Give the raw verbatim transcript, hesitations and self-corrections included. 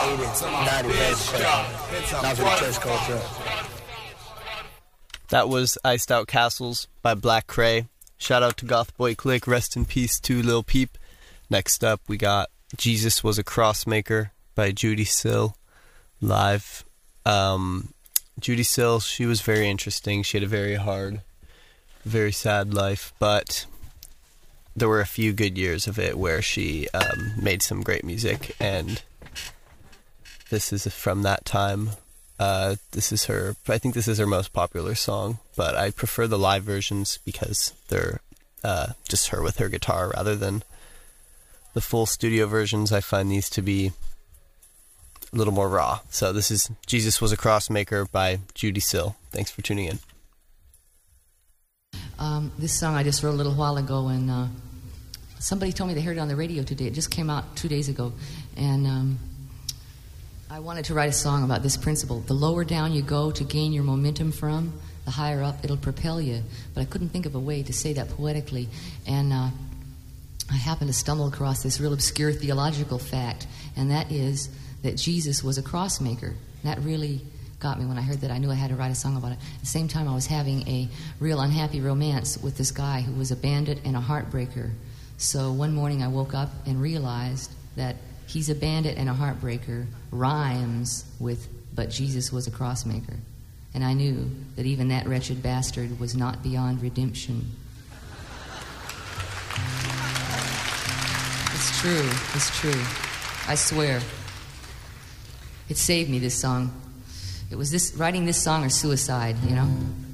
eighties, nineties, that's what church culture. That was Iced Out Castles by Black Cray. Shout out to Goth Boy Click. Rest in peace to Lil Peep. Next up, we got Jesus Was a Crossmaker by Judy Sill live. Um, Judy Sill, she was very interesting. She had a very hard, very sad life, but there were a few good years of it where she um, made some great music, and this is from that time. Uh, this is her, I think this is her most popular song, but I prefer the live versions because they're uh, just her with her guitar rather than the full studio versions. I find these to be a little more raw. So this is Jesus Was a Crossmaker by Judy Sill. Thanks for tuning in. Um, this song I just wrote a little while ago, and uh, somebody told me they heard it on the radio today. It just came out two days ago, and um, I wanted to write a song about this principle. The lower down you go to gain your momentum from, the higher up it'll propel you. But I couldn't think of a way to say that poetically, and uh, I happened to stumble across this real obscure theological fact, and that is that Jesus was a crossmaker. That really got me when I heard that. I knew I had to write a song about it. At the same time, I was having a real unhappy romance with this guy who was a bandit and a heartbreaker. So one morning I woke up and realized that he's a bandit and a heartbreaker rhymes with but Jesus was a crossmaker. And I knew that even that wretched bastard was not beyond redemption. It's true. It's true. I swear. It saved me, this song. It was this writing this song or suicide, you know?